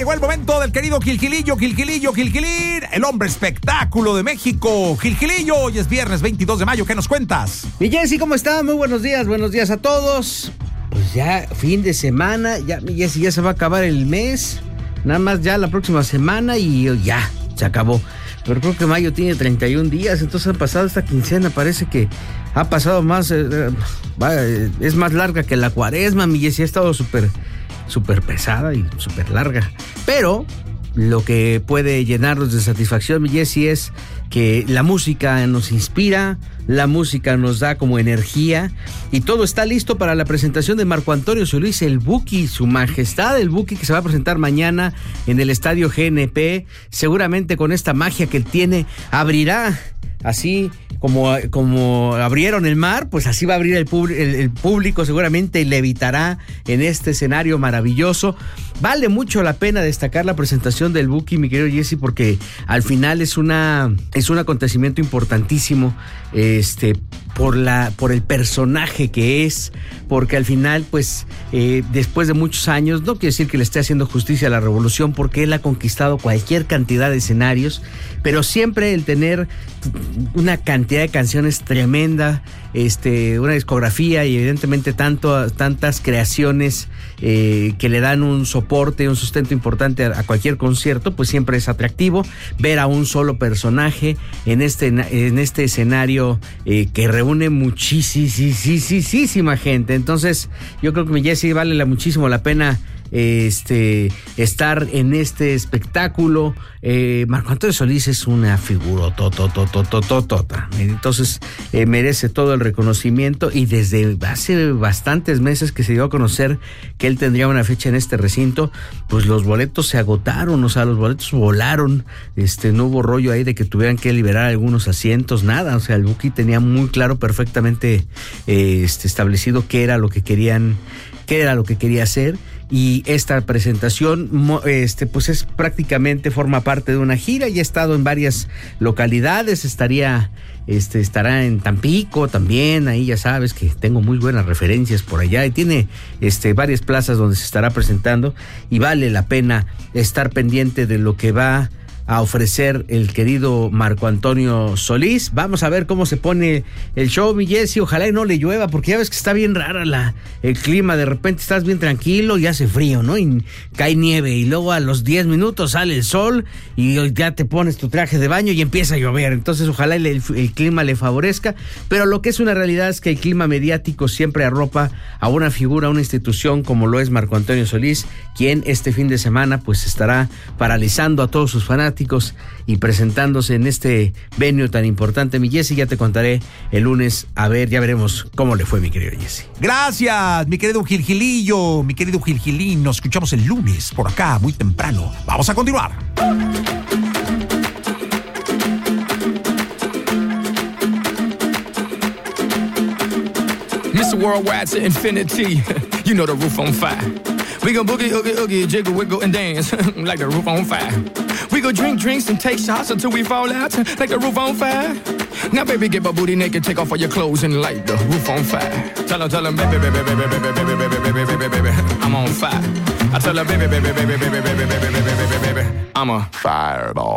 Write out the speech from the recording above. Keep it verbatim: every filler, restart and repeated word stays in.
llegó el momento del querido Gilgilillo, Gilgilillo, Gilgilín, el hombre espectáculo de México. Gilgilillo, hoy es viernes veintidós de mayo, ¿qué nos cuentas? Mi Jessy, ¿cómo está? Muy buenos días, buenos días a todos. Pues ya fin de semana, ya mi Jessy, ya se va a acabar el mes. Nada más ya la próxima semana y ya, se acabó. Pero creo que mayo tiene treinta y un días, entonces han pasado esta quincena, parece que ha pasado más, eh, eh, es más larga que la cuaresma, mi Jessy, ha estado súper, súper pesada y súper larga. Pero lo que puede llenarnos de satisfacción, mi Jessy, es que la música nos inspira, la música nos da como energía y todo está listo para la presentación de Marco Antonio Solís, el Buki, su majestad, el Buki, que se va a presentar mañana en el Estadio G N P. Seguramente con esta magia que él tiene, abrirá así como, como abrieron el mar, pues así va a abrir el, pub, el, el público seguramente y levitará en este escenario maravilloso. Vale mucho la pena destacar la presentación del Buki, mi querido Jessy, porque al final es una es un acontecimiento importantísimo, este, por la por el personaje que es, porque al final, pues, eh, después de muchos años, no quiere decir que le esté haciendo justicia a la revolución, porque él ha conquistado cualquier cantidad de escenarios, pero siempre el tener una cantidad de canciones tremenda, este, una discografía y evidentemente tanto, tantas creaciones eh, que le dan un soporte, un sustento importante a, a cualquier concierto, pues siempre es atractivo ver a un solo personaje en este, en este escenario eh, que reúne muchísima gente. Entonces yo creo que, mi Jessy, vale la, muchísimo la pena este estar en este espectáculo. eh, Marco Antonio Solís es una figura totototototota, entonces eh, merece todo el reconocimiento, y desde hace bastantes meses que se dio a conocer que él tendría una fecha en este recinto, pues los boletos se agotaron, o sea, los boletos volaron, este, no hubo rollo ahí de que tuvieran que liberar algunos asientos, nada, o sea, el Buki tenía muy claro, perfectamente eh, este, establecido qué era lo que querían, qué era lo que quería hacer. Y esta presentación, este, pues es prácticamente, forma parte de una gira, y ha estado en varias localidades, estaría, este, estará en Tampico también, ahí ya sabes que tengo muy buenas referencias por allá, y tiene, este, varias plazas donde se estará presentando, y vale la pena estar pendiente de lo que va a ofrecer el querido Marco Antonio Solís. Vamos a ver cómo se pone el show, mi Jessy. Ojalá y no le llueva, porque ya ves que está bien rara la, el clima. De repente estás bien tranquilo y hace frío, ¿no? Y cae nieve, y luego a los diez minutos sale el sol y ya te pones tu traje de baño y empieza a llover. Entonces ojalá el, el, el clima le favorezca, pero lo que es una realidad es que el clima mediático siempre arropa a una figura, a una institución como lo es Marco Antonio Solís, quien este fin de semana pues estará paralizando a todos sus fanáticos y presentándose en este venue tan importante, mi Jessy. Ya te contaré el lunes, a ver, ya veremos cómo le fue, mi querido Jessy. Gracias, mi querido Gilgilillo, mi querido Gilgilín. Nos escuchamos el lunes por acá, muy temprano. Vamos a continuar. mister Worldwide to infinity, you know the roof on fire. We go boogie, oogie, oogie, jiggle, wiggle, and dance like the roof on fire. We go drink drinks and take shots until we fall out like the roof on fire. Now, baby, get my booty naked, take off all your clothes and light the roof on fire. Tell her, tell her, baby, baby, baby, baby, baby, baby, baby, baby, baby, baby, I'm on fire. I tell her, baby, baby, baby, baby, baby, baby, baby, baby, baby, I'm a fireball.